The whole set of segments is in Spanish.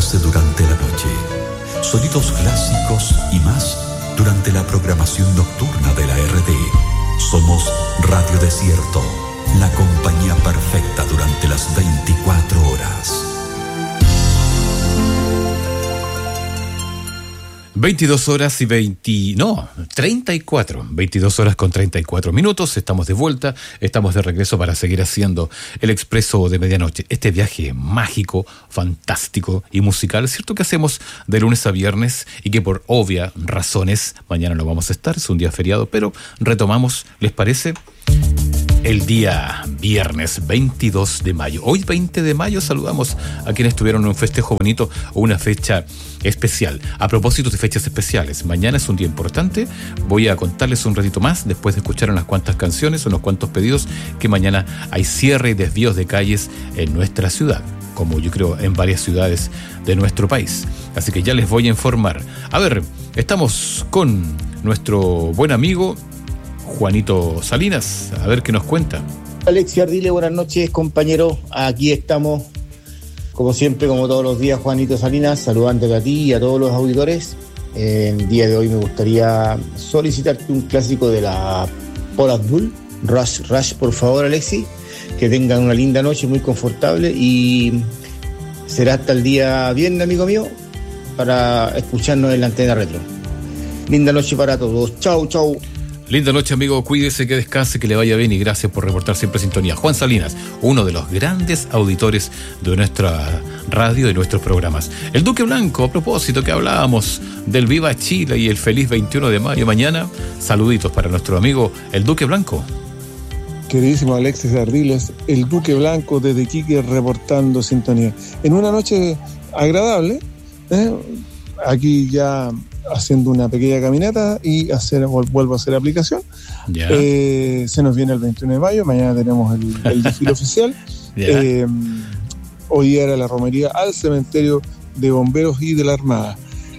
escucharse durante la noche. Sonidos clásicos y más durante la programación nocturna de la RD. Somos Radio Desierto, la compañía perfecta durante las 24 horas. 22 horas y 22 horas con 34 minutos. Estamos de vuelta, estamos de regreso para seguir haciendo el Expreso de Medianoche. Este viaje mágico, fantástico y musical, ¿cierto? Que hacemos de lunes a viernes y que por obvias razones mañana no vamos a estar, es un día feriado, pero retomamos, ¿les parece? El día viernes 22 de mayo. Hoy 20 de mayo saludamos a quienes tuvieron un festejo bonito o una fecha especial. A propósito de fechas especiales, mañana es un día importante. Voy a contarles un ratito más después de escuchar unas cuantas canciones, unos cuantos pedidos, que mañana hay cierre y desvíos de calles en nuestra ciudad, como yo creo en varias ciudades de nuestro país. Así que ya les voy a informar. A ver, estamos con nuestro buen amigo Juanito Salinas, a ver qué nos cuenta. Alexis Ardile, buenas noches, compañero. Aquí estamos, como siempre, como todos los días, Juanito Salinas, saludándote a ti y a todos los auditores. El día de hoy me gustaría solicitarte un clásico de la Paula Abdul, Rush, por favor, Alexis. Que tengan una linda noche, muy confortable, y será hasta el día viernes, amigo mío, para escucharnos en la antena retro. Linda noche para todos. Chau, chau. Linda noche, amigo, cuídese, que descanse, que le vaya bien y gracias por reportar siempre sintonía. Juan Salinas, uno de los grandes auditores de nuestra radio y nuestros programas. El Duque Blanco, a propósito que hablábamos del Viva Chile y el feliz 21 de mayo mañana, saluditos para nuestro amigo el Duque Blanco. Queridísimo Alexis Ardiles, el Duque Blanco desde Iquique reportando sintonía. En una noche agradable, aquí ya haciendo una pequeña caminata y vuelvo a hacer aplicación. Yeah. Se nos viene el 21 de mayo, mañana tenemos el desfile oficial. Yeah. Hoy era la romería al cementerio de bomberos y de la Armada.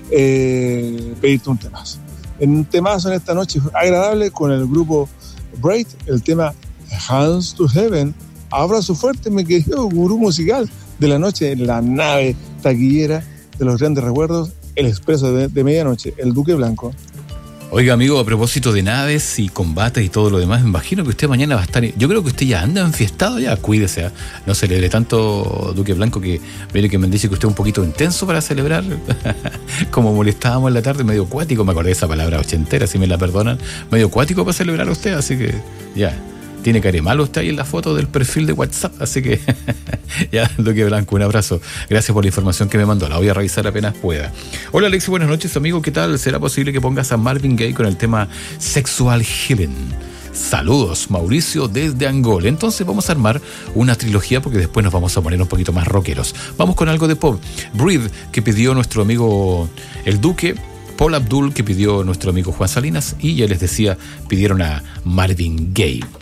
Pedirte un temazo. Un temazo en esta noche agradable con el grupo Braid, el tema Hands to Heaven. Abrazo fuerte, mi querido gurú musical de la noche en la nave taquillera de los grandes recuerdos, el expreso de medianoche, el Duque Blanco. Oiga, amigo, a propósito de naves y combates y todo lo demás, me imagino que usted mañana va a estar... Yo creo que usted ya anda enfiestado ya, cuídese, no celebre tanto, Duque Blanco, que mire que me dice que usted es un poquito intenso para celebrar. Como molestábamos en la tarde, medio cuático, me acordé de esa palabra ochentera, si me la perdonan, medio cuático para celebrar a usted, así que ya... Tiene cara malo usted ahí en la foto del perfil de WhatsApp, así que ya, Duque Blanco, un abrazo. Gracias por la información que me mandó, la voy a revisar apenas pueda. Hola Alexis, buenas noches, amigo, ¿qué tal? ¿Será posible que pongas a Marvin Gaye con el tema Sexual Healing? Saludos, Mauricio desde Angola. Entonces vamos a armar una trilogía porque después nos vamos a poner un poquito más rockeros. Vamos con algo de pop. Breathe, que pidió nuestro amigo el Duque. Paula Abdul, que pidió nuestro amigo Juan Salinas. Y ya les decía, pidieron a Marvin Gaye.